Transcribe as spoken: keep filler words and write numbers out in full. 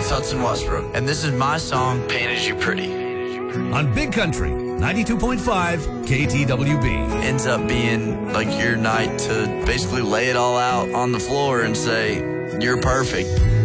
It's Hudson Westbrook, and this is my song, Painted You Pretty. On Big Country, ninety-two point five K T W B. Ends up being like your night to basically lay it all out on the floor and say, you're perfect.